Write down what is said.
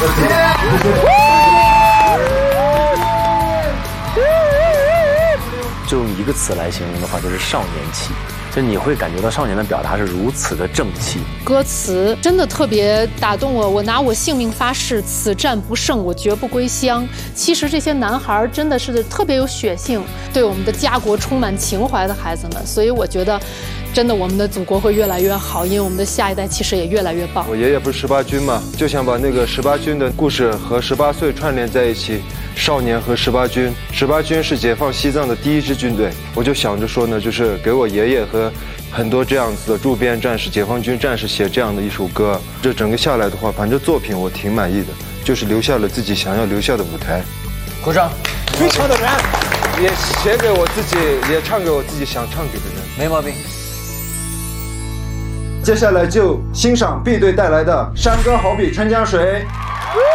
就用一个词来形容的话，就是少年气。就你会感觉到少年的表达是如此的正气。 歌词真的特别打动我，我拿我性命发誓，此战不胜，我绝不归乡。其实这些男孩真的是特别有血性，对我们的家国充满情怀的孩子们，所以我觉得真的我们的祖国会越来越好，因为我们的下一代其实也越来越棒。 我爷爷不是18军嘛，就想把那个18军的故事和18岁串联在一起。少年和18军，18军是解放西藏的第一支军队，我就想着说呢，就是给我爷爷和很多这样子的驻边战士、解放军战士写这样的一首歌。这整个下来的话，反正作品我挺满意的，就是留下了自己想要留下的舞台。 鼓掌， 非常的燃，也写给我自己，也唱给我自己想唱给的人， 没毛病。 接下来就欣赏 B 队带来的《山歌好比春江水》。